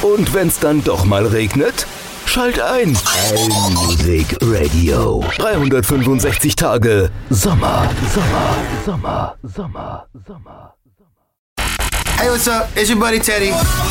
Und wenn's dann doch mal regnet? Schalt ein. Allmusic Radio. 365 Tage Sommer. Hey, what's up? It's your buddy Teddy.